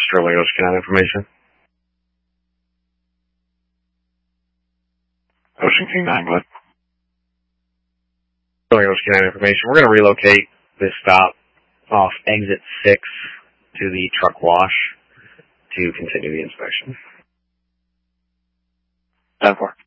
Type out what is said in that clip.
Sterling Ocean Canal information. Ocean King 9, what? Sterling Ocean Canal information. We're going to relocate this stop off exit 6 to the truck wash to continue the inspection. 10-4.